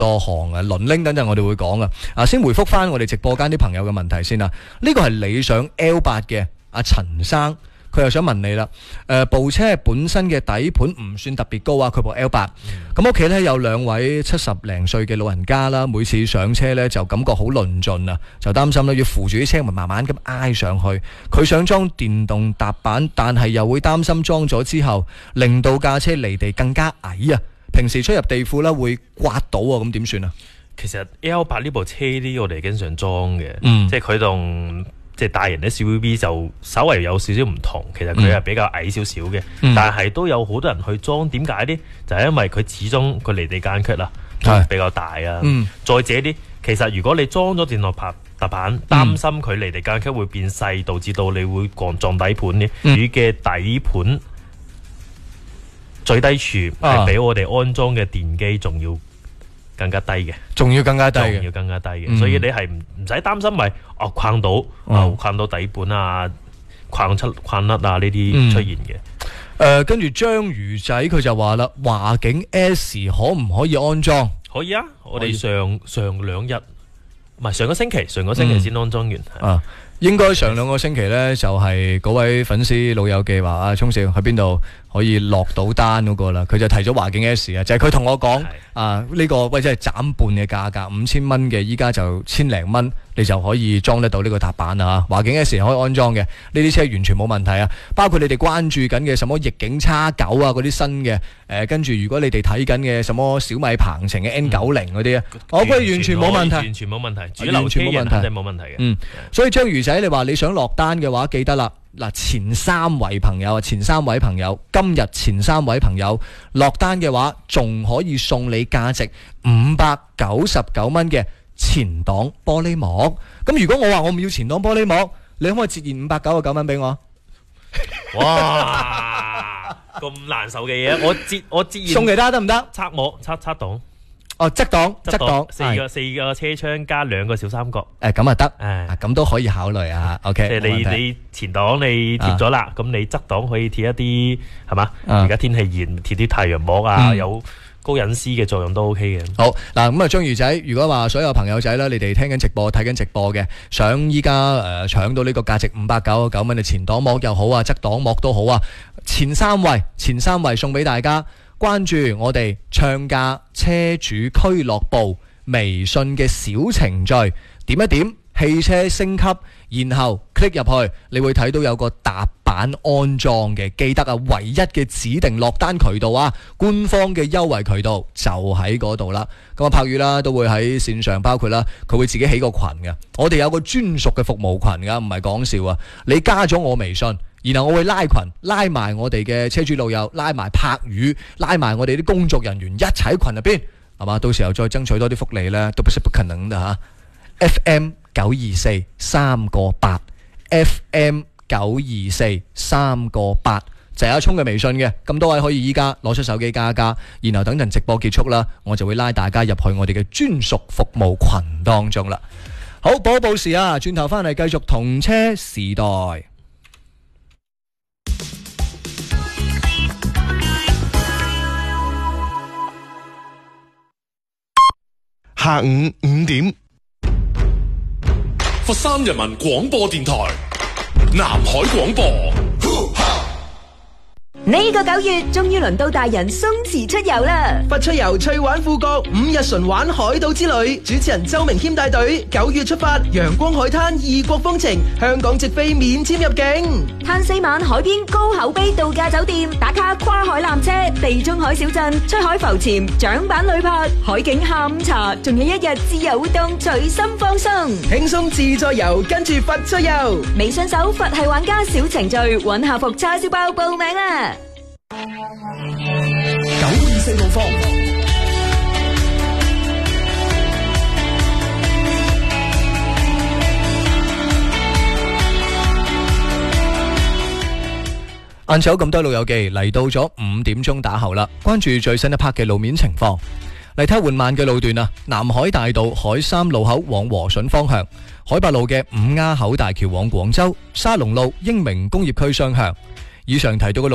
多項啊，輪鈴等陣我哋會講啊。先回覆翻我哋直播間啲朋友嘅問題先啦。呢個係理想 L8 嘅阿陳生。佢又想問你啦，部車本身嘅底盤唔算特別高啊，佢部 L8，咁屋企呢有2位70零歲嘅老人家啦，每次上車呢就感覺好論盡啊，就擔心呢要扶住啲車門慢慢咁挨上去。佢想裝電動踏板，但係又會擔心裝咗之後令到架車離地更加矮啊，平時出入地庫呢會刮到啊，咁點算啊？ 其實 L8 呢部車呢，我哋經常裝嘅，即係佢同即係大型嘅 SUV 就稍微有少少唔同，其實佢係比較矮少少嘅，但係都有好多人去裝。點解呢？就係因為佢始終佢離地間隙啦，比較大啊。再者啲，其實如果你裝咗電動踏板，擔心佢離地間隙會變細，導致到你會撞底盤呢。佢嘅底盤最低處係比我哋安裝嘅電機仲要更加低嘅， 仲要更加低嘅， 所以你係唔使擔心咪框到底盤啊、框甩啊呢啲出現嘅。 跟住章魚仔佢就話啦，華景 S 可唔可以安裝？ 可以啊，我哋上個星期先安裝完。 應該上2個星期呢，就係嗰位粉絲老友記話啊，聰少去邊度可以落到單嗰個啦，佢就提咗華景 S 啊，就係佢同我講呢個喂真係斬半嘅價格，5000蚊嘅，依家就1000零蚊，你就可以裝得到呢個踏板啊！華景 S 可以安裝嘅，呢啲車完全冇問題啊！包括你哋關注緊嘅什麼逆境 X9啊嗰啲新嘅，跟住如果你哋睇緊嘅什麼小米鵬程嘅 N90嗰啲啊，我覺得完全冇問題， 完全冇問題，主流車人係冇問題嘅。 所以章魚仔你話你想落單嘅話，記得啦。嗱，前3位朋友，今日前3位朋友落單嘅話，仲可以送你價值599蚊嘅前擋玻璃膜。咁如果我話我唔要前擋玻璃膜，你可唔可以折現599蚊俾我？ 哇，咁難受嘅嘢，我折現送其他得唔得？ 測膜測擋。 側擋四個車窗加2個小三角， 咁啊得，咁都可以考慮啊。OK， 即係你前擋你貼咗啦，咁你側擋可以貼一啲係嘛？而家天氣熱，貼啲太陽膜啊，有高隱私嘅作用都 OK 嘅。好嗱，咁啊章魚仔，如果話所有朋友仔啦，你哋聽緊直播睇緊直播嘅，想依家搶到呢個價值599蚊嘅前擋膜又好啊，側擋膜都好啊，前三位送俾大家。關注我哋暢價車主俱樂部微信嘅小程序，點一點汽車升級，然後 click 入去，你會睇到有個踏板安裝嘅，記得啊，唯一嘅指定落單渠道啊，官方嘅優惠渠道就喺嗰度啦。咁啊，柏宇啦都會喺線上，包括啦，佢會自己起個群嘅，我哋有個專屬嘅服務群噶，唔係講笑啊！你加咗我微信。然後我會拉群，拉埋我哋嘅車主老友，拉埋柏宇，拉埋我哋啲工作人員一齊喺群入邊，係嘛？到時候再爭取多啲福利呢，都不是不可能的吓。FM 924 3個8 FM 924 3個8就係阿聰嘅微信嘅，咁多位可以依家攞出手機加加，然後等陣直播結束啦，我就會拉大家入去我哋嘅專屬服務群當中啦。好，報時啊，轉頭翻嚟繼續同車時代。 下午5點， 佛山人民廣播電台南海廣播。 呢個9月終於輪到大人鬆弛出遊啦！ 佛出遊趣玩富國5日純玩海島之旅，主持人周明謙帶隊9月出發，陽光海灘異國風情，香港直飛免簽入境， 嘆4晚海邊高口碑度假酒店，打卡跨海纜車、地中海小鎮、出海浮潛、槳板旅拍、海景下午茶，仲有1日自由活動，隨心放鬆， 輕鬆自在遊，跟住佛出遊。 微信搜佛系玩家小程序，揾下服叉燒包報名啦！924 路況， 晏晝咁多老友記嚟到咗5點鐘打後啦，關注最新一 part 嘅路面情況。嚟睇緩慢嘅路段啊，南海大道海三路口往和順方向，海八路嘅5丫口大橋往廣州，沙龍路英明工業區雙向。以上提到嘅路